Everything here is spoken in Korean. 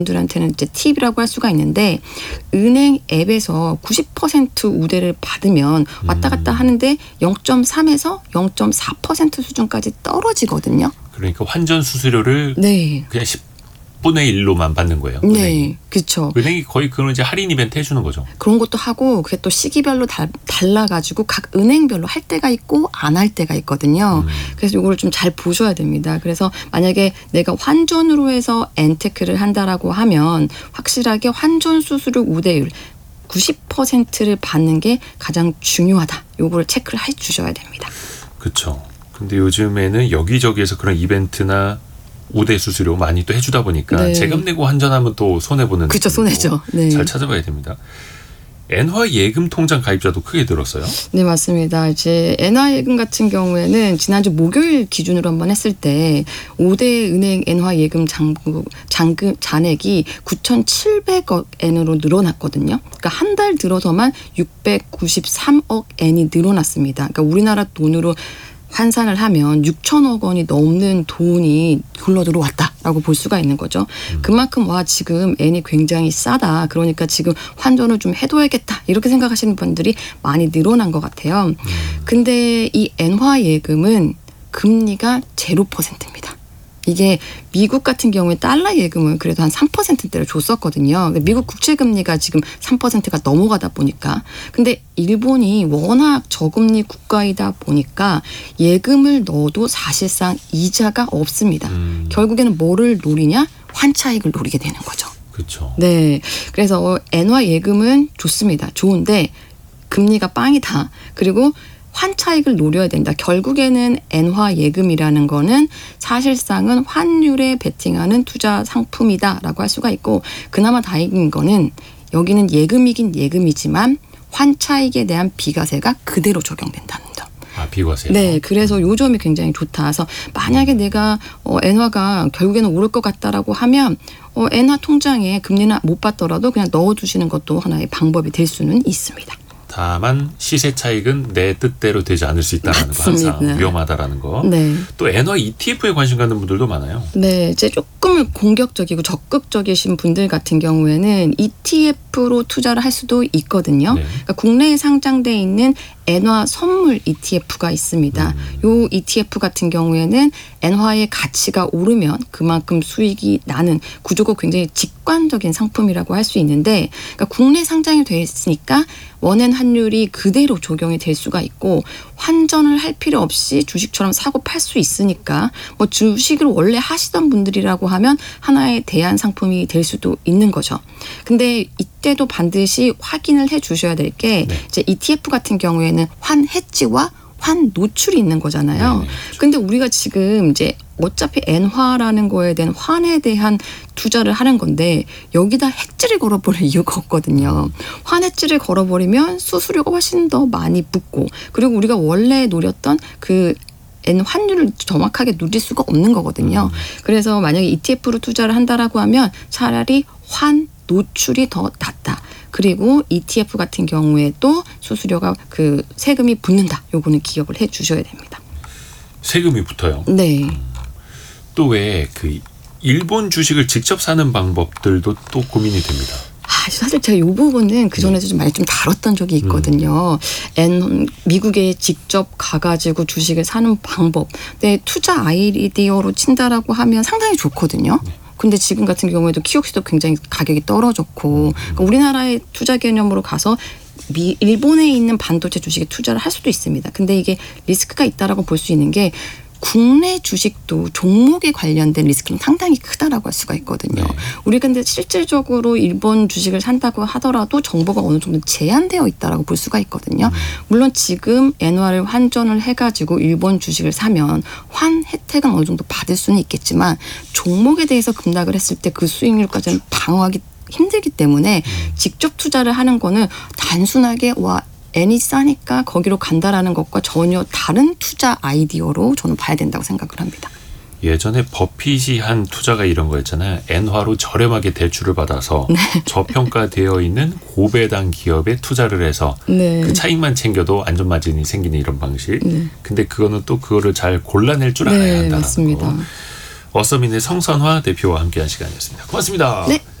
분들한테는 이제 팁이라고 할 수가 있는데 은행 앱에서 90% 우대를 받으면 왔다 갔다 하는데 0.3에서 0.4% 수준까지 떨어지거든요. 그러니까 환전 수수료를 네. 그냥 10분의 1로만 받는 거예요. 네, 그렇죠. 은행이 거의 그런 이제 할인 이벤트 해주는 거죠. 그런 것도 하고 그게 또 시기별로 달라가지고 각 은행별로 할 때가 있고 안 할 때가 있거든요. 그래서 이거를 좀 잘 보셔야 됩니다. 그래서 만약에 내가 환전으로 해서 엔테크를 한다라고 하면 확실하게 환전 수수료 우대율 90%를 받는 게 가장 중요하다. 요거를 체크를 해 주셔야 됩니다. 그렇죠. 근데 요즘에는 여기저기에서 그런 이벤트나 우대 수수료 많이 또 해주다 보니까 네. 세금 내고 환전하면 또 손해보는 그렇죠. 손해죠. 네. 잘 찾아봐야 됩니다. 엔화 예금 통장 가입자도 크게 늘었어요. 네, 맞습니다. 이제 엔화 예금 같은 경우에는 지난주 목요일 기준으로 한번 했을 때 5대 은행 엔화 예금 잔액이 9,700억 엔으로 늘어났거든요. 그러니까 한 달 들어서만 693억 엔이 늘어났습니다. 그러니까 우리나라 돈으로 환산을 하면 6천억 원이 넘는 돈이 굴러 들어왔다라고 볼 수가 있는 거죠. 그만큼 와 지금 엔이 굉장히 싸다. 그러니까 지금 환전을 좀 해둬야겠다. 이렇게 생각하시는 분들이 많이 늘어난 것 같아요. 근데 이 엔화 예금은 금리가 0%입니다. 이게 미국 같은 경우에 달러 예금은 그래도 한 3%대를 줬었거든요. 미국 국채금리가 지금 3%가 넘어가다 보니까. 근데 일본이 워낙 저금리 국가이다 보니까 예금을 넣어도 사실상 이자가 없습니다. 결국에는 뭐를 노리냐? 환차익을 노리게 되는 거죠. 그렇죠. 네. 그래서 엔화 예금은 좋습니다. 좋은데 금리가 빵이다. 그리고 환차익을 노려야 된다. 결국에는 엔화 예금이라는 거는 사실상은 환율에 베팅하는 투자 상품이다라고 할 수가 있고 그나마 다행인 거는 여기는 예금이긴 예금이지만 환차익에 대한 비과세가 그대로 적용된다는 점. 아, 비과세. 네, 그래서 요 점이 굉장히 좋다. 그래서 만약에 내가 엔화가 결국에는 오를 것 같다라고 하면 엔화 통장에 금리는 못 받더라도 그냥 넣어두시는 것도 하나의 방법이 될 수는 있습니다. 다만 시세 차익은 내 뜻대로 되지 않을 수 있다는 거 항상 위험하다라는 거. 네. 또 엔화 ETF에 관심 갖는 분들도 많아요. 네, 이제 조금 공격적이고 적극적이신 분들 같은 경우에는 ETF로 투자를 할 수도 있거든요. 네. 그러니까 국내에 상장돼 있는 엔화 선물 ETF가 있습니다. 요 ETF 같은 경우에는 엔화의 가치가 오르면 그만큼 수익이 나는 구조가 굉장히 직관적인 상품이라고 할 수 있는데 그러니까 국내 상장이 돼 있으니까 원엔 환율이 그대로 적용이 될 수가 있고 환전을 할 필요 없이 주식처럼 사고 팔 수 있으니까 뭐 주식을 원래 하시던 분들이라고 하면 하나의 대안 상품이 될 수도 있는 거죠. 근데 이때도 반드시 확인을 해 주셔야 될 게 이제 ETF 같은 경우에는 환 해지와 환 노출이 있는 거잖아요. 그렇죠. 근데 우리가 지금 이제 어차피 엔화라는 거에 대한 환에 대한 투자를 하는 건데 여기다 해지를 걸어버릴 이유가 없거든요. 환 해지를 걸어버리면 수수료가 훨씬 더 많이 붙고 그리고 우리가 원래 노렸던 그 엔 환율을 정확하게 누릴 수가 없는 거거든요. 그래서 만약에 ETF로 투자를 한다라고 하면 차라리 환 노출이 더 낫다. 그리고 ETF 같은 경우에도 수수료가 그 세금이 붙는다. 요거는 기억을 해 주셔야 됩니다. 세금이 붙어요. 네. 또 왜 그 일본 주식을 직접 사는 방법들도 또 고민이 됩니다. 사실 제가 이 부분은 그전에도 좀 많이 좀 다뤘던 적이 있거든요. 미국에 직접 가가지고 주식을 사는 방법. 네, 투자 아이디어로 친다라고 하면 상당히 좋거든요. 근데 지금 같은 경우에도 키옥시도 굉장히 가격이 떨어졌고 그러니까 우리나라의 투자 개념으로 가서 일본에 있는 반도체 주식에 투자를 할 수도 있습니다. 근데 이게 리스크가 있다라고 볼 수 있는 게 국내 주식도 종목에 관련된 리스크는 상당히 크다라고 할 수가 있거든요. 우리가 근데 실질적으로 일본 주식을 산다고 하더라도 정보가 어느 정도 제한되어 있다라고 볼 수가 있거든요. 물론 지금 엔화를 환전을 해가지고 일본 주식을 사면 환 혜택은 어느 정도 받을 수는 있겠지만 종목에 대해서 급락을 했을 때 그 수익률까지는 방어하기 힘들기 때문에 직접 투자를 하는 거는 단순하게 엔이 싸니까 거기로 간다라는 것과 전혀 다른 투자 아이디어로 저는 봐야 된다고 생각을 합니다. 예전에 버핏이 한 투자가 이런 거였잖아요. 엔화로 저렴하게 대출을 받아서 저평가되어 있는 고배당 기업에 투자를 해서 그 차익만 챙겨도 안전마진이 생기는 이런 방식. 근데 그거는 또 그거를 잘 골라낼 줄 알아야 한다는 맞습니다. 거. 어서민의 성선화 대표와 함께한 시간이었습니다. 고맙습니다. 네.